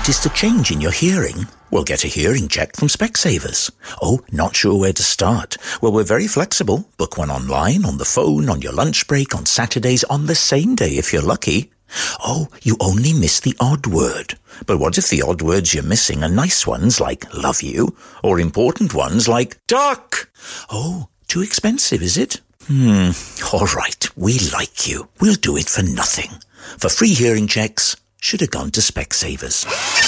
noticed a change in your hearing? Well, get a hearing check from Specsavers. Oh, not sure where to start? Well, we're very flexible. Book one online, on the phone, on your lunch break, on Saturdays, on the same day if you're lucky. Oh, you only miss the odd word. But what if the odd words you're missing are nice ones like love you, or important ones like duck? Oh, too expensive, is it? All right, we like you. We'll do it for nothing. For free hearing checks, should have gone to Specsavers.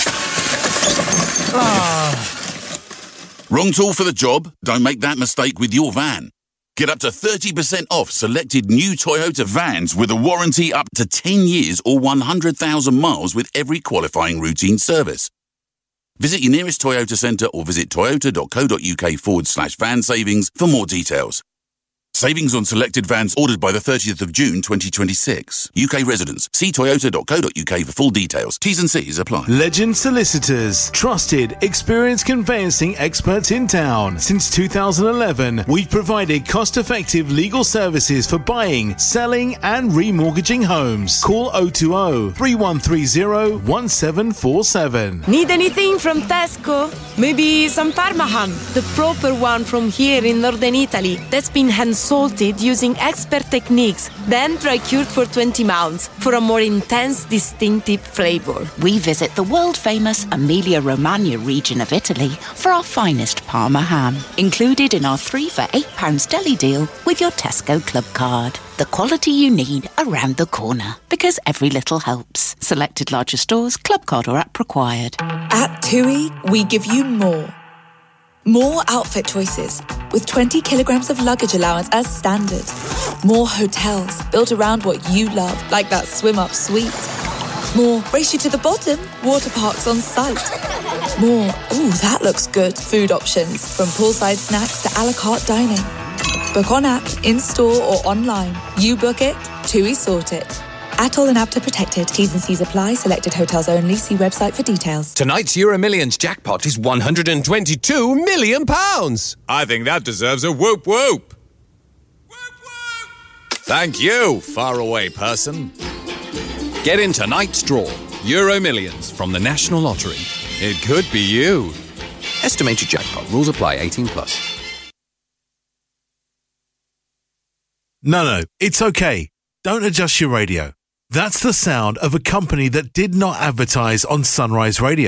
Wrong tool for the job? Don't make that mistake with your van. Get up to 30% off selected new Toyota vans with a warranty up to 10 years or 100,000 miles with every qualifying routine service. Visit your nearest Toyota centre or visit toyota.co.uk/van savings for more details. Savings on selected vans ordered by the 30th of June 2026. UK residents. See toyota.co.uk for full details. T's and C's apply. Legend Solicitors. Trusted, experienced conveyancing experts in town. Since 2011, we've provided cost-effective legal services for buying, selling and remortgaging homes. Call 020-3130-1747. Need anything from Tesco? Maybe some Parma ham, the proper one from here in Northern Italy, that's been hand-salted using expert techniques, then dry-cured for 20 months for a more intense, distinctive flavour. We visit the world-famous Emilia-Romagna region of Italy for our finest Parma ham, included in our 3 for £8 deli deal with your Tesco Club card. The quality you need around the corner, because every little helps. Selected larger stores, club card or app required. At TUI, we give you more. More outfit choices, with 20 kilograms of luggage allowance as standard. More hotels built around what you love, like that swim-up suite. More race you to the bottom, water parks on site. More, ooh, that looks good, food options, from poolside snacks to a la carte dining. Book on app, in-store or online. You book it, TUI sort it. ATOL and APTA protected. T's and C's apply. Selected hotels only. See website for details. Tonight's Euro Millions jackpot is £122 million. I think that deserves a whoop whoop. Whoop whoop. Thank you, faraway person. Get in tonight's draw. Euro Millions from the National Lottery. It could be you. Estimated jackpot. Rules apply. 18+. No, it's okay. Don't adjust your radio. That's the sound of a company that did not advertise on Sunrise Radio.